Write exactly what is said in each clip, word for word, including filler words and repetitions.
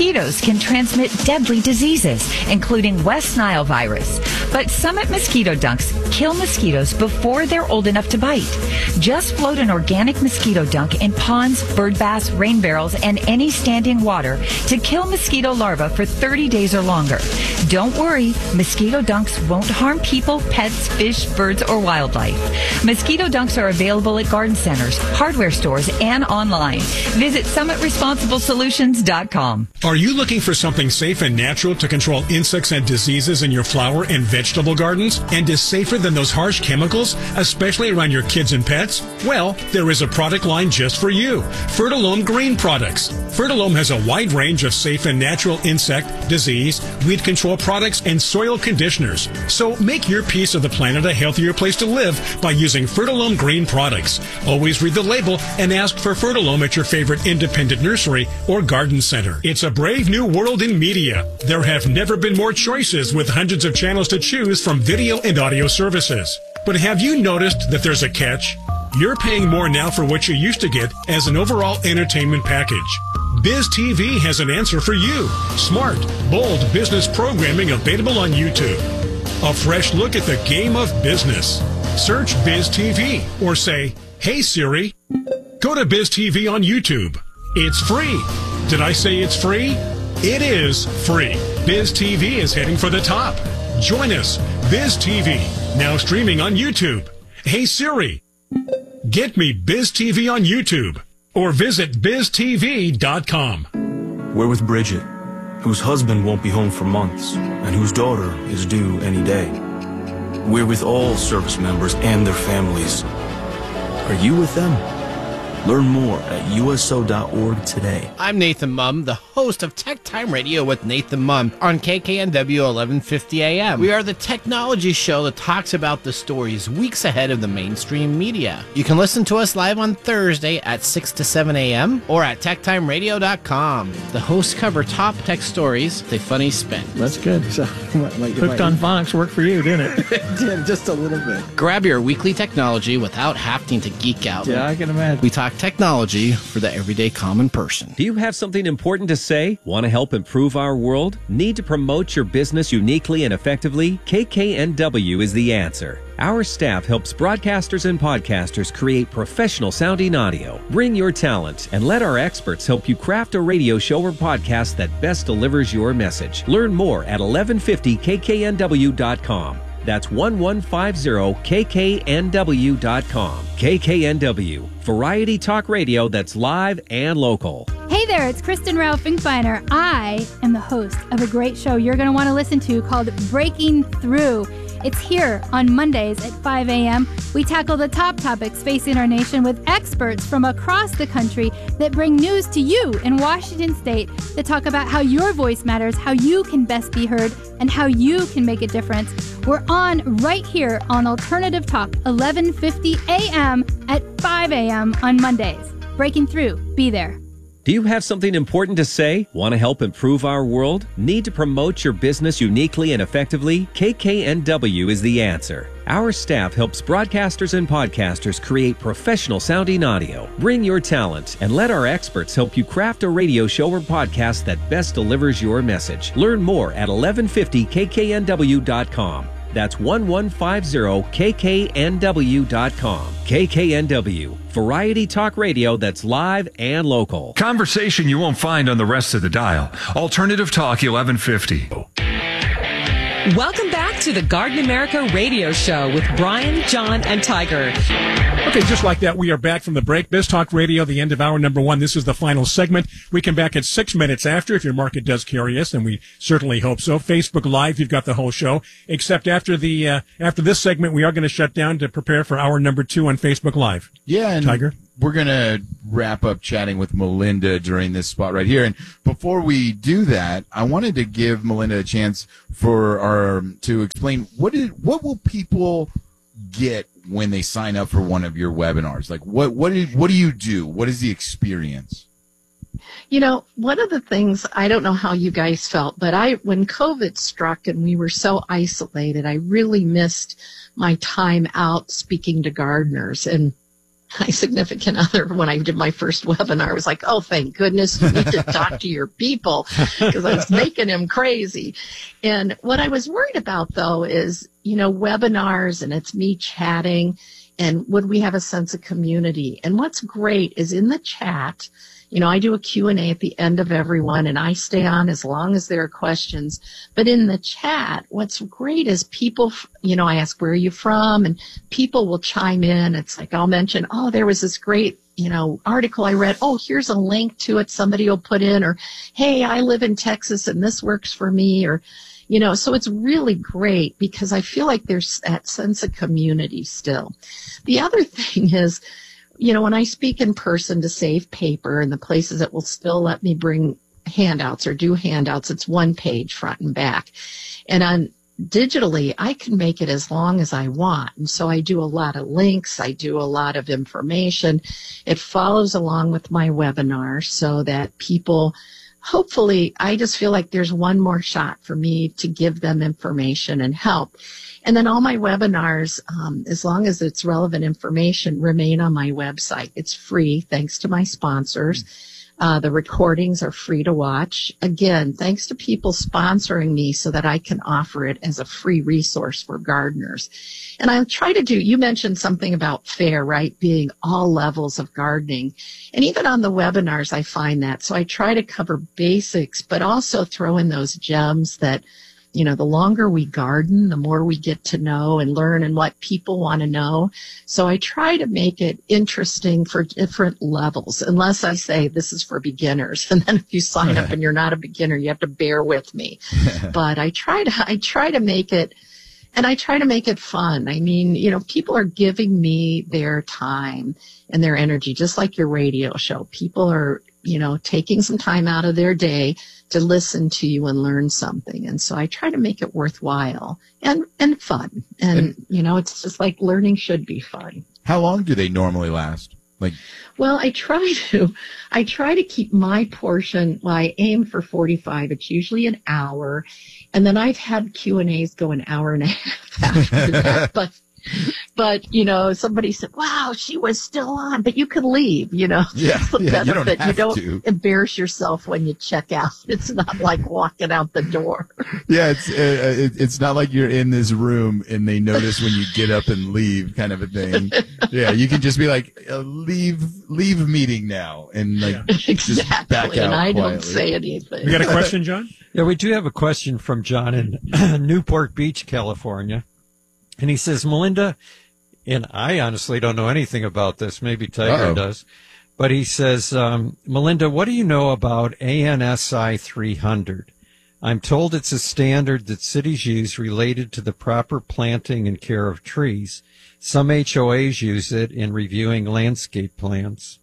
Mosquitoes can transmit deadly diseases, including West Nile virus. But Summit Mosquito Dunks kill mosquitoes before they're old enough to bite. Just float an organic mosquito dunk in ponds, bird baths, rain barrels, and any standing water to kill mosquito larvae for thirty days or longer. Don't worry, mosquito dunks won't harm people, pets, fish, birds, or wildlife. Mosquito dunks are available at garden centers, hardware stores, and online. Visit summit responsible solutions dot com. Are you looking for something safe and natural to control insects and diseases in your flower and vegetable gardens, and is safer than those harsh chemicals, especially around your kids and pets? Well, there is a product line just for you. Fertilome Green Products. Fertilome has a wide range of safe and natural insect, disease, weed control products, and soil conditioners. So make your piece of the planet a healthier place to live by using Fertilome Green Products. Always read the label and ask for Fertilome at your favorite independent nursery or garden center. It's a brave new world in media. There have never been more choices with hundreds of channels to choose from video and audio services. But have you noticed that there's a catch? You're paying more now for what you used to get as an overall entertainment package. Biz T V has an answer for you. Smart, bold business programming available on YouTube. A fresh look at the game of business. Search Biz T V or say, "Hey Siri." Go to Biz T V on YouTube. It's free. Did I say it's free? It is free. Biz T V is heading for the top. Join us. Biz T V, now streaming on YouTube. Hey Siri, get me Biz T V on YouTube, or visit biz t v dot com. We're with Bridget, whose husband won't be home for months, and whose daughter is due any day. We're with all service members and their families. Are you with them? Learn more at U S O dot org today. I'm Nathan Mumm, the host of Tech Time Radio with Nathan Mumm on K K N W eleven fifty A M. We are the technology show that talks about the stories weeks ahead of the mainstream media. You can listen to us live on Thursday at six to seven A M or at tech time radio dot com. The hosts cover top tech stories with a funny spin. That's good. So, like, Hooked on Phonics worked for you, didn't it? It did, just a little bit. Grab your weekly technology without having to geek out. Yeah, I can imagine. We talk technology for the everyday common person. Do you have something important to say? Want to help improve our world? Need to promote your business uniquely and effectively? K K N W is the answer. Our staff helps broadcasters and podcasters create professional sounding audio. Bring your talent and let our experts help you craft a radio show or podcast that best delivers your message. Learn more at eleven fifty K K N W dot com. That's eleven fifty K K N W dot com. K K N W, variety talk radio that's live and local. Hey there, it's Kristen Rao Finkbeiner. I am the host of a great show you're going to want to listen to called Breaking Through. It's here on Mondays at five A M. We tackle the top topics facing our nation with experts from across the country that bring news to you in Washington State that talk about how your voice matters, how you can best be heard, and how you can make a difference. We're on right here on Alternative Talk, eleven fifty A M at five A M on Mondays. Breaking Through. Be there. Do you have something important to say? Want to help improve our world? Need to promote your business uniquely and effectively? K K N W is the answer. Our staff helps broadcasters and podcasters create professional sounding audio. Bring your talent and let our experts help you craft a radio show or podcast that best delivers your message. Learn more at eleven fifty K K N W dot com. That's eleven fifty K K N W dot com. K K N W, variety talk radio that's live and local. Conversation you won't find on the rest of the dial. Alternative Talk eleven fifty. Welcome back to the Garden America radio show with Brian, John, and Tiger. Okay, just like that, we are back from the break. Biz Talk Radio, the end of hour number one. This is the final segment. We come back at six minutes after, if your market does carry us, and we certainly hope so. Facebook Live, you've got the whole show. Except after the uh, after this segment, we are going to shut down to prepare for hour number two on Facebook Live. Yeah, and Tiger? We're going to wrap up chatting with Melinda during this spot right here. And before we do that, I wanted to give Melinda a chance for our to explain what is what will people get when they sign up for one of your webinars? Like, what what do, what do you do? What is the experience? You know, one of the things, I don't know how you guys felt, but I, when COVID struck and we were so isolated, I really missed my time out speaking to gardeners. And my significant other, when I did my first webinar, I was like, oh, thank goodness you need to talk to your people, because I was making him crazy. And what I was worried about, though, is, you know, webinars, and it's me chatting, and would we have a sense of community? And what's great is in the chat, you know, I do a Q and A at the end of every one, and I stay on as long as there are questions. But in the chat, what's great is people, you know, I ask, where are you from? And people will chime in. It's like, I'll mention, oh, there was this great, you know, article I read. Oh, here's a link to it. Somebody will put in, or, hey, I live in Texas and this works for me, or, you know, so it's really great because I feel like there's that sense of community still. The other thing is, you know, when I speak in person to save paper, and the places that will still let me bring handouts or do handouts, it's one page front and back. And on digitally, I can make it as long as I want. And so I do a lot of links. I do a lot of information. It follows along with my webinar so that people, hopefully, I just feel like there's one more shot for me to give them information and help. And then all my webinars, um, as long as it's relevant information, remain on my website. It's free, thanks to my sponsors. Uh, the recordings are free to watch. Again, thanks to people sponsoring me so that I can offer it as a free resource for gardeners. And I try to do, you mentioned something about FAIR, right? Being all levels of gardening. And even on the webinars, I find that. So I try to cover basics, but also throw in those gems that, you know, the longer we garden, the more we get to know and learn and what people want to know. So I try to make it interesting for different levels, unless I say this is for beginners. And then if you sign up and you're not a beginner, you have to bear with me. But I try to, I try to make it, and I try to make it fun. I mean, you know, people are giving me their time and their energy, just like your radio show. People are, you know, taking some time out of their day to listen to you and learn something. And so I try to make it worthwhile and, and fun. And, and, you know, it's just like learning should be fun. How long do they normally last? Like, well, I try to, I try to keep my portion, well, I aim for forty-five. It's usually an hour. And then I've had Q and A's go an hour and a half after that. But But, you know, somebody said, wow, she was still on, but you could leave, you know. Yeah, That's the yeah, you benefit. don't have You don't to. embarrass yourself when you check out. It's not like walking out the door. Yeah, it's uh, it, it's not like you're in this room and they notice when you get up and leave, kind of a thing. Yeah, you can just be like, uh, leave, leave meeting now, and like Exactly. just back out And I quietly. don't say anything. You got a question, John? Yeah, we do have a question from John in Newport Beach, California. And he says, Melinda, and I honestly don't know anything about this. Maybe Tiger Uh-oh. does. But he says, um, Melinda, what do you know about A N S I three hundred? I'm told it's a standard that cities use related to the proper planting and care of trees. Some H O As use it in reviewing landscape plans.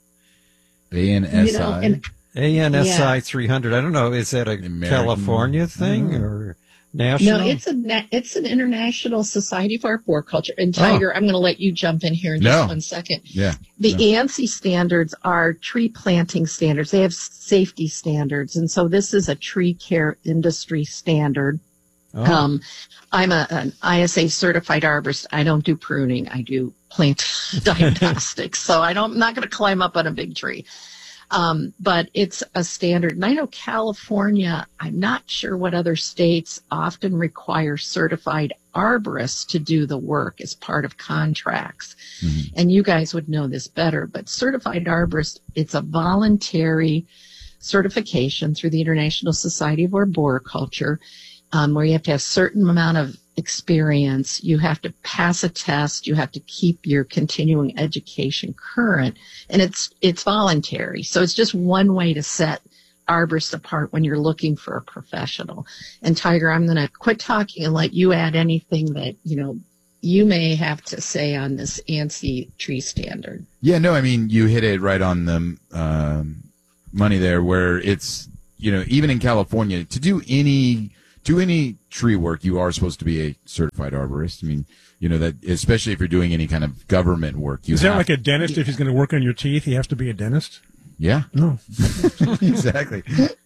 A N S I? You know, and- A N S I Yeah. three hundred. I don't know. Is that a American- California thing Mhm. or national? No, it's a na- it's an International Society for Arboriculture. And Tiger, I'm going to let you jump in here in No. just one second. Yeah. The Yeah. A N S I standards are tree planting standards. They have safety standards. And so this is a tree care industry standard. Oh. Um, I'm a, an I S A certified arborist. I don't do pruning. I do plant diagnostics. So I don't, I'm not going to climb up on a big tree. Um, but it's a standard. And I know California, I'm not sure what other states often require certified arborists to do the work as part of contracts. Mm-hmm. And you guys would know this better, but certified arborist, it's a voluntary certification through the International Society of Arboriculture, um, where you have to have a certain amount of experience. You have to pass a test. You have to keep your continuing education current, and it's it's voluntary. So it's just one way to set arborists apart when you're looking for a professional. And Tiger, I'm going to quit talking and let you add anything that you know you may have to say on this ANSI tree standard. Yeah, no, I mean, you hit it right on the um, money there, where it's, you know, even in California, to do any do any tree work, you are supposed to be a certified arborist. I mean, you know, that especially if you're doing any kind of government work. You Is that have, like a dentist? If he's going to work on your teeth, he has to be a dentist? Yeah. No. Exactly.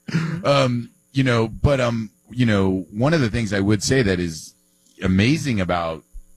Um, you know, but, um, you know, one of the things I would say that is amazing about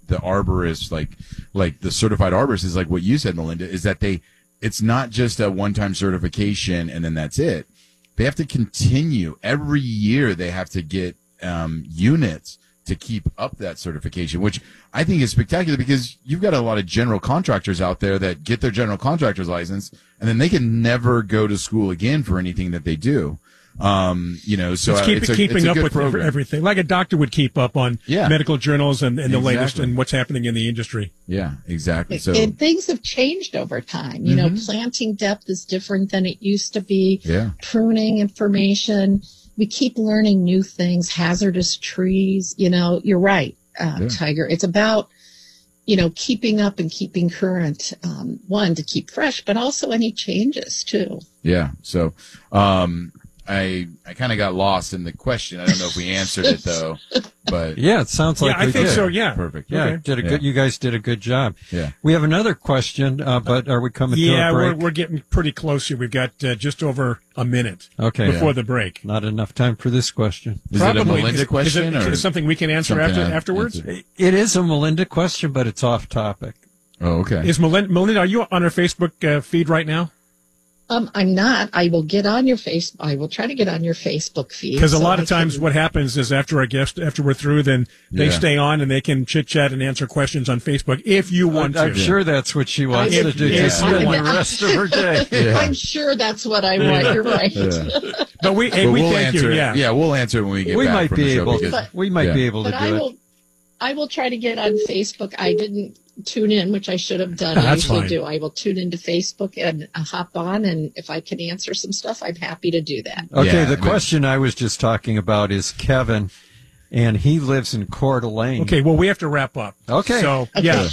the arborists, like like the certified arborists, is like what you said, Melinda, is that they it's not just a one-time certification and then that's it. They have to continue every year. They have to get um, units to keep up that certification, which I think is spectacular because you've got a lot of general contractors out there that get their general contractor's license and then they can never go to school again for anything that they do. Um, you know, so it's, keep, it's a, keeping it's a up good with program. everything, like a doctor would keep up on yeah. medical journals and, and the exactly. latest and what's happening in the industry. Yeah, exactly. So and things have changed over time. You mm-hmm. know, planting depth is different than it used to be. Yeah. Pruning information. We keep learning new things, hazardous trees. You know, you're right, uh, yeah. Tiger. It's about, you know, keeping up and keeping current, um, one, to keep fresh, but also any changes too. Yeah. So, um, I I kind of got lost in the question. I don't know if we answered it though, but yeah, it sounds like yeah, we I think did. so. Yeah, perfect. Yeah, okay. did a yeah. good. You guys did a good job. Yeah, we have another question, uh, but are we coming yeah, to a break? we're we're getting pretty close here. We've got uh, just over a minute. Okay, before yeah. the break. Not enough time for this question. Is Probably. it a Melinda is, question is it, or is it something we can answer after I- afterwards? answer? It is a Melinda question, but it's off topic. Oh, okay. Is Melinda, Melinda, are you on our Facebook uh, feed right now? Um, I'm not. I will get on your face. I will try to get on your Facebook feed. Because a so lot I of times can- what happens is after our guest, after we're through, then they Yeah. stay on and they can chit chat and answer questions on Facebook if you want I'm to. sure that's what she wants I- to do. yeah. Just spend Yeah. the rest of her day. Yeah. I'm sure that's what I want. You're right. Yeah. But we, hey, But we we'll thank answer you. it. Yeah. yeah, we'll answer it when we get We back might from be the show. able. because- But- We might Yeah. be able to But do I it. will, I will try to get on Facebook. I didn't tune in, which I should have done. I That's usually fine. do. I will tune into Facebook and uh, hop on, and if I can answer some stuff, I'm happy to do that. Okay, Yeah, the but- question I was just talking about is Kevin, and he lives in Coeur d'Alene. Okay, well, we have to wrap up. Okay. So, yeah.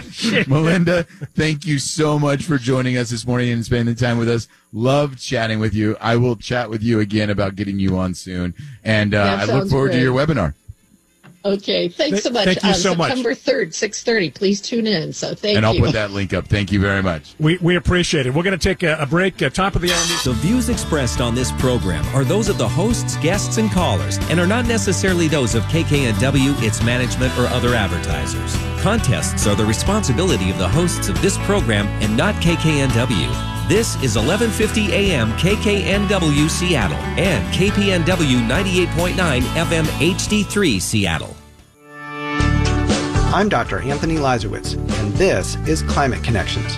Melinda, thank you so much for joining us this morning and spending time with us. Love chatting with you. I will chat with you again about getting you on soon. And uh, That I look sounds forward to great. your webinar. Okay, thanks so much. Thank you um, so much. September third, six thirty. Please tune in. So thank And I'll you. put that link up. Thank you very much. we, we appreciate it. We're going to take a, a break. Uh, top of the hour news. The views expressed on this program are those of the hosts, guests, and callers, and are not necessarily those of K K N W, its management, or other advertisers. Contests are the responsibility of the hosts of this program and not K K N W. This is eleven fifty A M K K N W Seattle and K P N W ninety-eight point nine F M H D three Seattle. I'm Doctor Anthony Lazarowitz, and this is Climate Connections.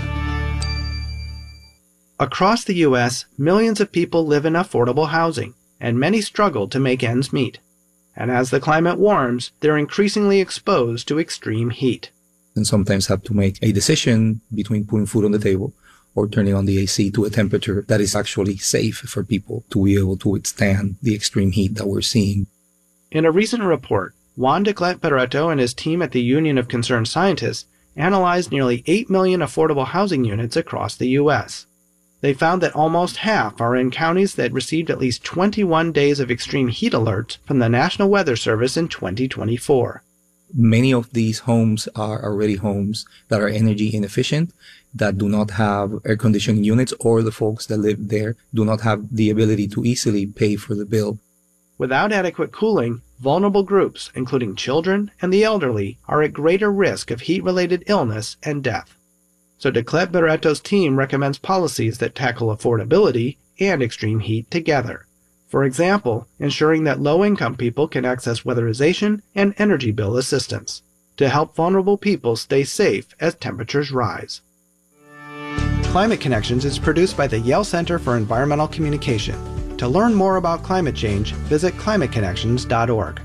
Across the U S, millions of people live in affordable housing, and many struggle to make ends meet. And as the climate warms, they're increasingly exposed to extreme heat. And sometimes have to make a decision between putting food on the table or turning on the A C to a temperature that is actually safe for people to be able to withstand the extreme heat that we're seeing. In a recent report, Juan de Clet Barreto and his team at the Union of Concerned Scientists analyzed nearly eight million affordable housing units across the U S. They found that almost half are in counties that received at least twenty-one days of extreme heat alerts from the National Weather Service in twenty twenty-four. Many of these homes are already homes that are energy inefficient, that do not have air conditioning units, or the folks that live there do not have the ability to easily pay for the bill. Without adequate cooling, vulnerable groups, including children and the elderly, are at greater risk of heat-related illness and death. So de Clet Barreto's team recommends policies that tackle affordability and extreme heat together. For example, ensuring that low-income people can access weatherization and energy bill assistance to help vulnerable people stay safe as temperatures rise. Climate Connections is produced by the Yale Center for Environmental Communication. To learn more about climate change, visit climate connections dot org.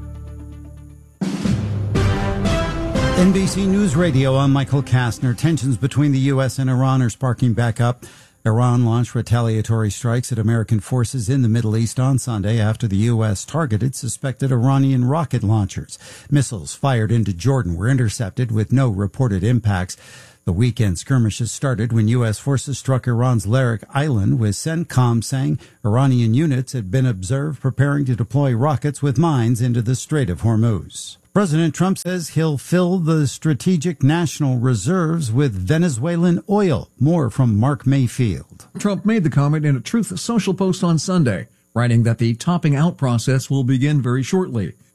N B C News Radio, I'm Michael Kastner. Tensions between the U S and Iran are sparking back up. Iran launched retaliatory strikes at American forces in the Middle East on Sunday after the U S targeted suspected Iranian rocket launchers. Missiles fired into Jordan were intercepted with no reported impacts. The weekend skirmishes started when U S forces struck Iran's Larak Island, with CENTCOM saying Iranian units had been observed preparing to deploy rockets with mines into the Strait of Hormuz. President Trump says he'll fill the strategic national reserves with Venezuelan oil. More from Mark Mayfield. Trump made the comment in a Truth Social post on Sunday, writing that the topping out process will begin very shortly.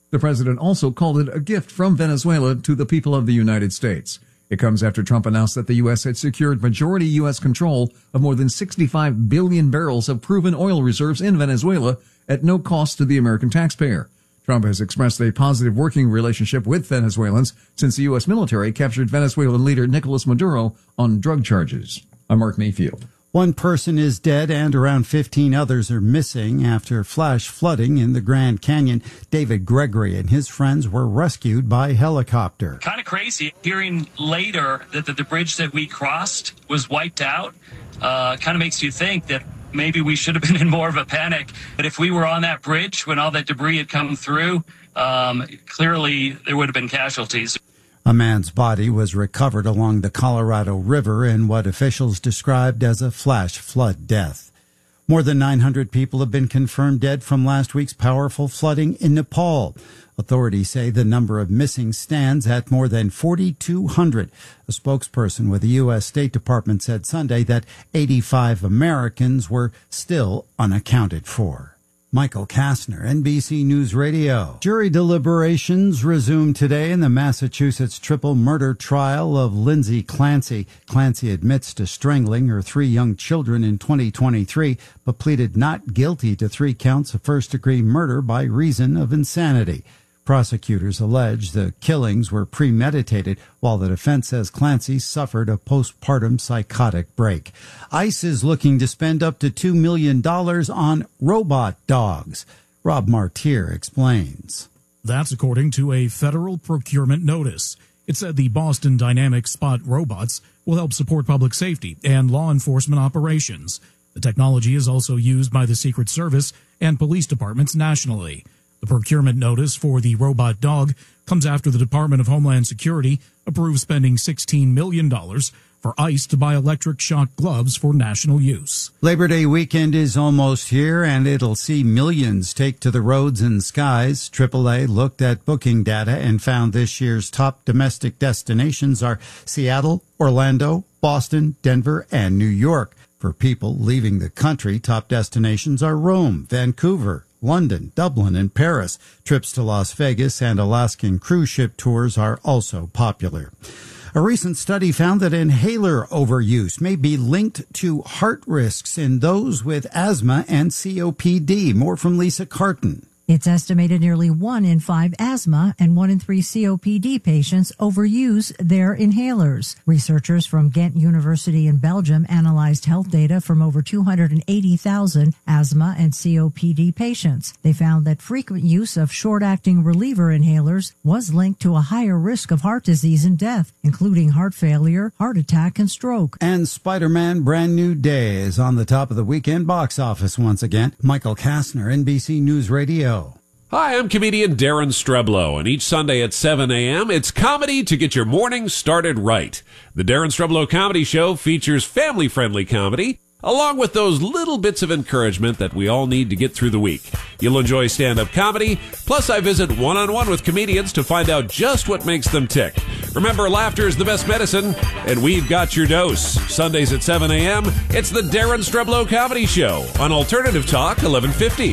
The president also called it a gift from Venezuela to the people of the United States. It comes after Trump announced that the U S had secured majority U S control of more than sixty-five billion barrels of proven oil reserves in Venezuela at no cost to the American taxpayer. Trump has expressed a positive working relationship with Venezuelans since the U S military captured Venezuelan leader Nicolas Maduro on drug charges. I'm Mark Mayfield. One person is dead and around fifteen others are missing after flash flooding in the Grand Canyon. David Gregory and his friends were rescued by helicopter. Kind of crazy hearing later that the, the bridge that we crossed was wiped out. Uh, kind of makes you think that maybe we should have been in more of a panic. But if we were on that bridge when all that debris had come through, um, clearly there would have been casualties. A man's body was recovered along the Colorado River in what officials described as a flash flood death. More than nine hundred people have been confirmed dead from last week's powerful flooding in Nepal. Authorities say the number of missing stands at more than forty-two hundred. A spokesperson with the U S State Department said Sunday that eighty-five Americans were still unaccounted for. Michael Kastner, N B C News Radio. Jury deliberations resume today in the Massachusetts triple murder trial of Lindsay Clancy. Clancy admits to strangling her three young children in twenty twenty-three, but pleaded not guilty to three counts of first-degree murder by reason of insanity. Prosecutors allege the killings were premeditated, while the defense says Clancy suffered a postpartum psychotic break. ICE is looking to spend up to two million dollars on robot dogs. Rob Martier explains. That's according to a federal procurement notice. It said the Boston Dynamics Spot robots will help support public safety and law enforcement operations. The technology is also used by the Secret Service and police departments nationally. The procurement notice for the robot dog comes after the Department of Homeland Security approved spending sixteen million dollars for ICE to buy electric shock gloves for national use. Labor Day weekend is almost here, and it'll see millions take to the roads and skies. triple A looked at booking data and found this year's top domestic destinations are Seattle, Orlando, Boston, Denver, and New York. For people leaving the country, top destinations are Rome, Vancouver, London, Dublin, and Paris. Trips to Las Vegas and Alaskan cruise ship tours are also popular. A recent study found that inhaler overuse may be linked to heart risks in those with asthma and C O P D. More from Lisa Carton. It's estimated nearly one in five asthma and one in three C O P D patients overuse their inhalers. Researchers from Ghent University in Belgium analyzed health data from over two hundred eighty thousand asthma and C O P D patients. They found that frequent use of short-acting reliever inhalers was linked to a higher risk of heart disease and death, including heart failure, heart attack, and stroke. And Spider-Man Brand New Day is on the top of the weekend box office once again. Michael Kastner, N B C News Radio. Hi, I'm comedian Darren Streblow, and each Sunday at seven a.m., it's comedy to get your morning started right. The Darren Streblow Comedy Show features family-friendly comedy, along with those little bits of encouragement that we all need to get through the week. You'll enjoy stand-up comedy, plus I visit one-on-one with comedians to find out just what makes them tick. Remember, laughter is the best medicine, and we've got your dose. Sundays at seven a.m., it's the Darren Streblow Comedy Show on Alternative Talk eleven fifty.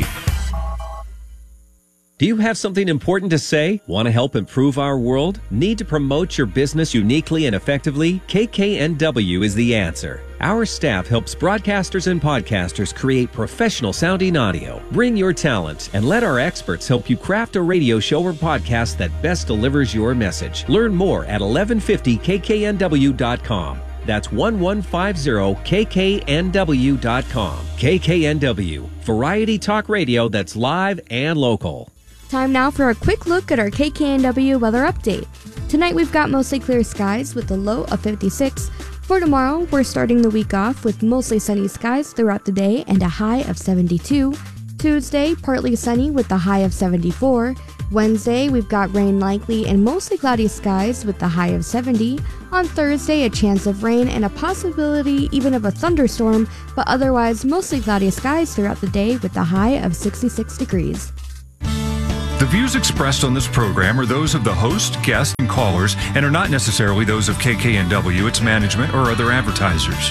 Do you have something important to say? Want to help improve our world? Need to promote your business uniquely and effectively? K K N W is the answer. Our staff helps broadcasters and podcasters create professional sounding audio. Bring your talent and let our experts help you craft a radio show or podcast that best delivers your message. Learn more at eleven fifty K K N W dot com. That's eleven fifty K K N W dot com. K K N W, variety talk radio that's live and local. Time now for a quick look at our K K N W weather update. Tonight we've got mostly clear skies with a low of fifty-six. For tomorrow, we're starting the week off with mostly sunny skies throughout the day and a high of seventy-two. Tuesday, partly sunny with a high of seventy-four. Wednesday, we've got rain likely and mostly cloudy skies with a high of seventy. On Thursday, a chance of rain and a possibility even of a thunderstorm, but otherwise mostly cloudy skies throughout the day with a high of sixty-six degrees. The views expressed on this program are those of the host, guests, and callers, and are not necessarily those of K K N W, its management, or other advertisers.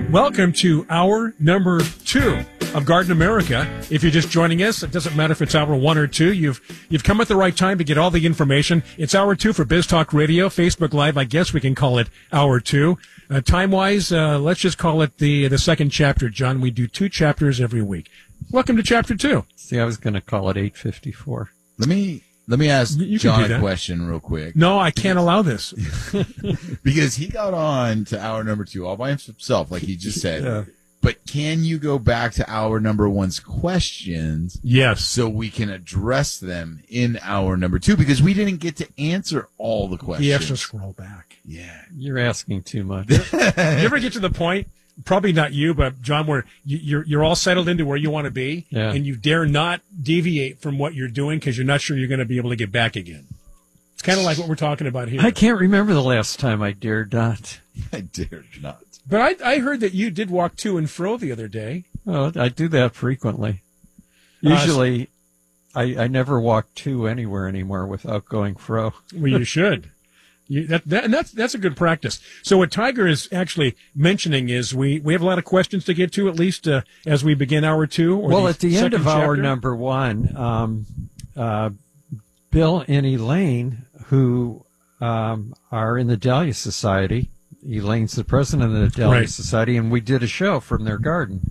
Welcome to hour number two of Garden America. If you're just joining us, it doesn't matter if it's hour one or two. You've you've come at the right time to get all the information. It's hour two for Biz Talk Radio, Facebook Live. I guess we can call it hour two. Uh, time-wise, uh, let's just call it the the second chapter, John. We do two chapters every week. Welcome to chapter two. See, I was going to call it eight fifty-four. Let me let me ask You can John do a that. question real quick. No, I can't allow this. Because he got on to hour number two all by himself, like he just said. Yeah. But can you go back to hour number one's questions? Yes. So we can address them in hour number two, because we didn't get to answer all the questions. You have to scroll back. Yeah. You're asking too much. You ever get to the point, probably not you, but John, where you, you're you're all settled into where you want to be, Yeah. and you dare not deviate from what you're doing because you're not sure you're going to be able to get back again. It's kind of like what we're talking about here. I can't remember the last time I dared not. I dared not. But I, I heard that you did walk to and fro the other day. Oh, I do that frequently. Uh, Usually, I, I never walk to anywhere anymore without going fro. Well, you should. You, that, that, and that's that's a good practice. So what Tiger is actually mentioning is we, we have a lot of questions to get to, at least uh, as we begin hour two. Or Well, at the end second of hour chapter. number one, um, uh, Bill and Elaine, who um, are in the Dahlia Society, Elaine's the president of the Dahlia Right. Society, and we did a show from their garden.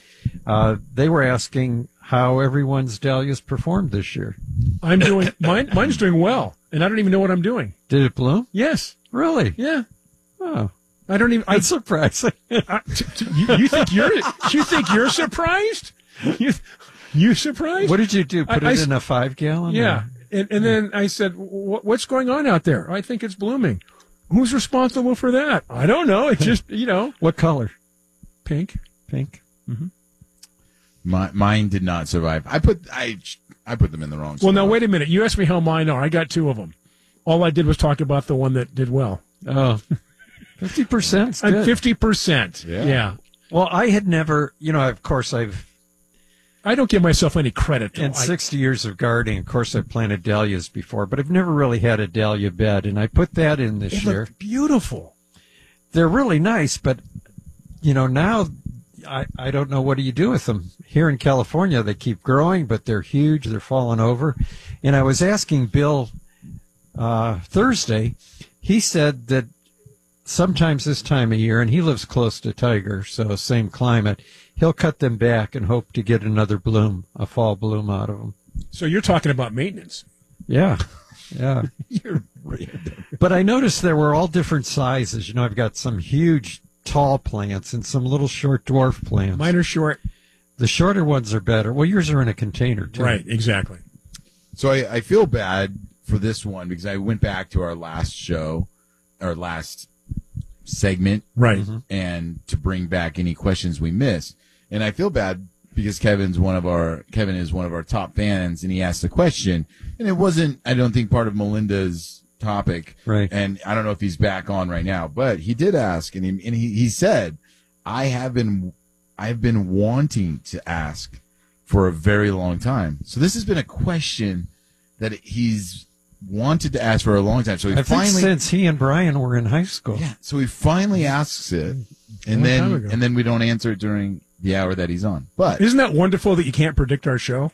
Uh, they were asking how everyone's dahlias performed this year. I'm doing mine. Mine's doing well, and I don't even know what I'm doing. Did it bloom? Yes. Really? Yeah. Oh, I don't even. I, that's surprising. I, t- t- you, you think you're you think you're surprised? You you surprised? What did you do? Put I- I it s- in a five gallon? Yeah, or- and and then I said, "Wh- "What's going on out there?" I think it's blooming. Who's responsible for that? I don't know. It's just you know What color? pink. Pink. Mm-hmm. My, mine did not survive. I put I I put them in the wrong Well, spot. now wait a minute. You asked me how mine are. I got two of them. All I did was talk about the one that did well. Oh, fifty percent. I'm fifty percent. Yeah. Yeah. Well, I had never, you know, of course, I've I don't give myself any credit. Though. in I- sixty years of gardening, of course, I've planted dahlias before, but I've never really had a dahlia bed, and I put that in this They year. look beautiful. They're really nice, but you know, now I, I don't know what do you do with them. Here in California, they keep growing, but they're huge. They're falling over. And I was asking Bill uh, Thursday. He said that sometimes this time of year, and he lives close to Tiger, so same climate, he'll cut them back and hope to get another bloom, a fall bloom out of them. So you're talking about maintenance. Yeah, yeah. You're random. But I noticed there were all different sizes. You know, I've got some huge tall plants and some little short dwarf plants. Mine are short. The shorter ones are better. Well, yours are in a container, too. Right. Exactly. So I, I feel bad for this one because I went back to our last show, our last segment, Right. Mm-hmm. and to bring back any questions we missed. And I feel bad because Kevin's one of our Kevin is one of our top fans, and he asked a question, and it wasn't, I don't think, part of Melinda's topic. Right. And I don't know if he's back on right now, but he did ask, and he and he, he said, I have been I've been wanting to ask for a very long time. So this has been a question that he's wanted to ask for a long time. So he I think finally since he and Brian were in high school. yeah, so he finally asks it, A and long time then ago. and then we don't answer it during the hour that he's on. But Isn't that wonderful that you can't predict our show?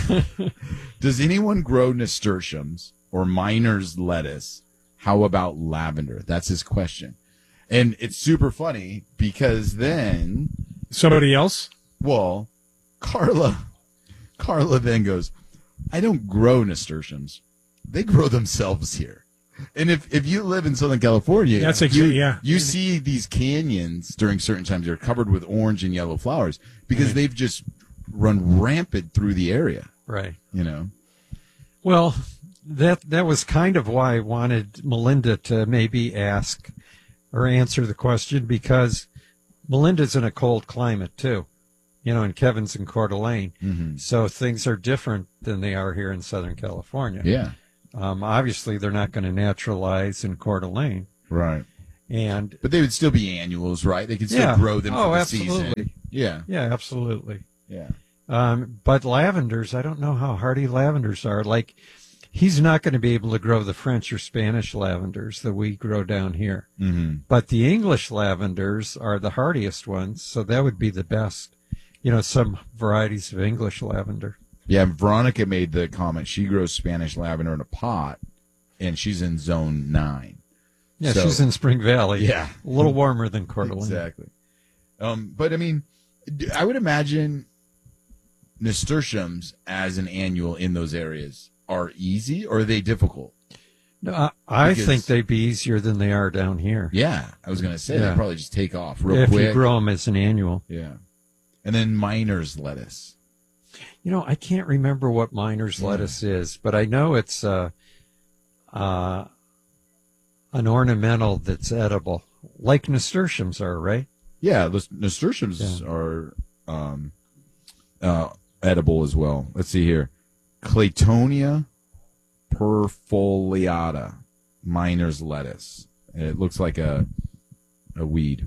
does anyone grow nasturtiums or miner's lettuce? How about lavender? That's his question. And it's super funny because then Somebody else? well, Carla Carla then goes, I don't grow nasturtiums. They grow themselves here. And if, if you live in Southern California, That's you, exactly- yeah. you see these canyons during certain times. They're covered with orange and yellow flowers because Right. they've just run rampant through the area. Right. You know, Well, that that was kind of why I wanted Melinda to maybe ask or answer the question, because Melinda's in a cold climate too, you know, and Kevin's in Coeur d'Alene. Mm-hmm. So things are different than they are here in Southern California. Yeah. Um, obviously, they're not going to naturalize in Coeur d'Alene. Right. And But they would still be annuals, right? They could still Yeah. grow them Oh, for the absolutely. season. Yeah. yeah, absolutely. Yeah. Um, but lavenders, I don't know how hardy lavenders are. Like he's not going to be able to grow the French or Spanish lavenders that we grow down here. Mm-hmm. But the English lavenders are the hardiest ones, so that would be the best. You know, some varieties of English lavender. Yeah, Veronica made the comment. She grows Spanish lavender in a pot, and she's in zone nine. Yeah, So- she's in Spring Valley. Yeah. A little warmer than Coeur d'Alene. Exactly. Um, but, I mean, d- I would imagine nasturtiums as an annual in those areas are easy, or are they difficult? No, I, I Because- think they'd be easier than they are down here. Yeah, I was going to say, Yeah. they probably just take off real if quick. you grow them as an annual. Yeah. And then miner's lettuce. You know, I can't remember what miner's Yeah. lettuce is, but I know it's uh, uh, an ornamental that's edible, like nasturtiums are, right? Yeah, those nasturtiums Yeah. are um, uh, edible as well. Let's see here. Claytonia perfoliata, miner's lettuce. It looks like a a weed.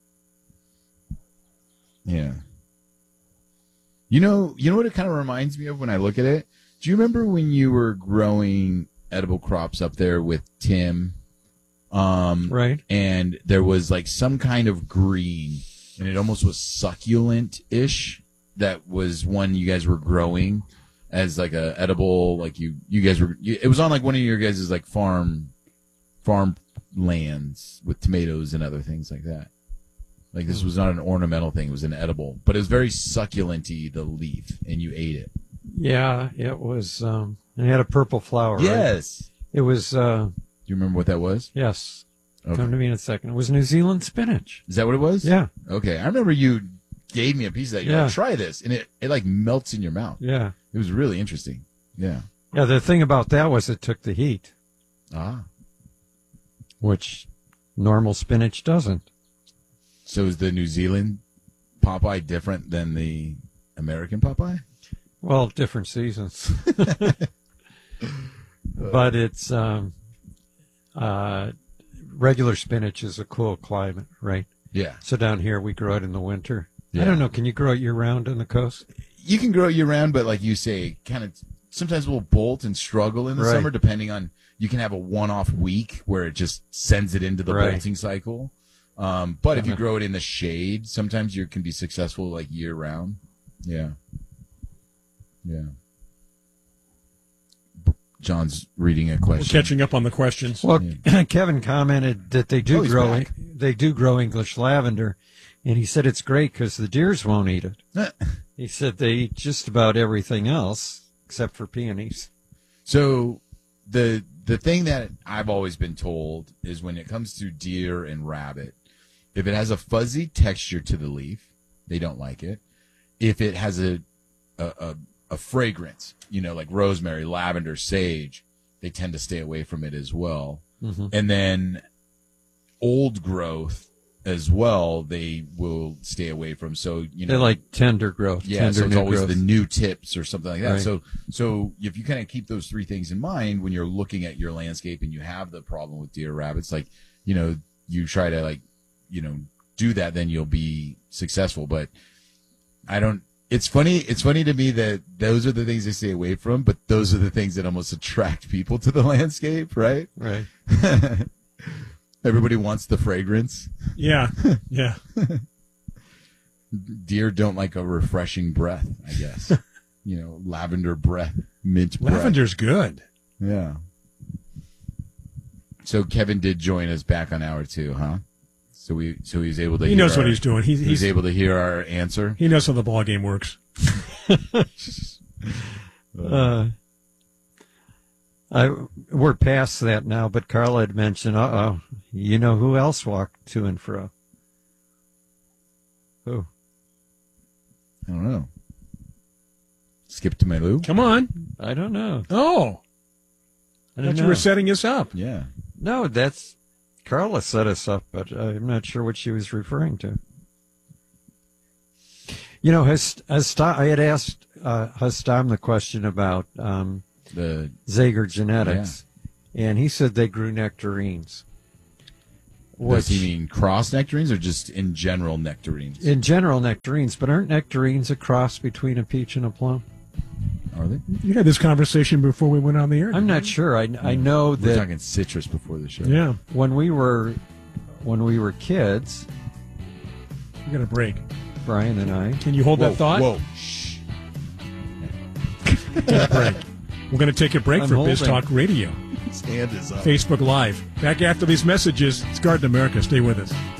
Yeah. You know, you know what it kind of reminds me of when I look at it? Do you remember when you were growing edible crops up there with Tim? Um, right. And there was like some kind of green, and it almost was succulent-ish. That was one you guys were growing as like a edible, like you, you guys were, you, it was on like one of your guys' like farm, farm lands with tomatoes and other things like that. Like this was not an ornamental thing; it was an edible, but it was very succulent-y, the leaf, and you ate it. Yeah, it was. Um, it had a purple flower. right? Yes. It was. Uh, Do you remember what that was? yes. Okay. Come to me in a second. It was New Zealand spinach. Is that what it was? Yeah. Okay, I remember you gave me a piece of that. You're Yeah. like, try this, and it, it like melts in your mouth. Yeah. It was really interesting. Yeah. Yeah. The thing about that was it took the heat, Ah. which normal spinach doesn't. So is the New Zealand Popeye different than the American Popeye? Well, different seasons. But it's um, uh, regular spinach is a cool climate, right? Yeah. So down here we grow it in the winter. Yeah. I don't know. Can you grow it year round on the coast? You can grow it year round, but like you say, kind of sometimes we'll bolt and struggle in the Right. summer, depending on. You can have a one-off week where it just sends it into the Right. bolting cycle. Um, but if you Uh-huh. grow it in the shade, sometimes you can be successful like year round. Yeah. Yeah. John's reading a We're question. catching up on the questions. Well, Kevin commented that they do Oh, he's grow back. they do grow English lavender, and he said it's great because the deers won't eat it. He said they eat just about everything else except for peonies. So the the thing that I've always been told is when it comes to deer and rabbit, if it has a fuzzy texture to the leaf, they don't like it. If it has a a, a, a fragrance, you know, like rosemary, lavender, sage, they tend to stay away from it as well. Mhm. And then old growth as well, they will stay away from. So, you know, They like tender growth. yeah, tender so it's new always growth. the new tips or something like that. Right. So, so if you kind of keep those three things in mind when you're looking at your landscape and you have the problem with deer, rabbits, like, you know, you try to like, you know, do that, then you'll be successful. But I don't. It's funny. It's funny to me that those are the things they stay away from, but those are the things that almost attract people to the landscape, right? Right. Everybody wants the fragrance. Yeah, yeah. Deer don't like a refreshing breath, I guess. You know, lavender breath, mint breath. Lavender's good. Yeah. So Kevin did join us back on hour two, huh? So we, so he was able to. He hear knows what our- he's doing. He's- he was he's- able to hear our answer. He knows how the ball game works. Uh, I we're past that now, but Carla had mentioned, uh oh, you know who else walked to and fro? Who? I don't know. Skip to my loo. Come on. I don't know. Oh. I I don't thought you were know. setting us up. Yeah. No, that's Carla set us up, but I'm not sure what she was referring to. You know, has, has I had asked uh, Hastam the question about um, the Zager genetics, and he said they grew nectarines. Does he mean cross nectarines or just in general nectarines? In general, nectarines, but aren't nectarines a cross between a peach and a plum? Are they? You had this conversation before we went on the air. I'm not sure. I, I know We're that talking citrus before the show. Yeah. when we were when we were kids, We're going to break. Brian and I. Can you hold Whoa, that thought? Whoa. Shh. Take a break. We're going to take a break I'm for Biz holding. Talk Radio. His hand is up. Facebook Live. Back after these messages. It's Garden America. Stay with us.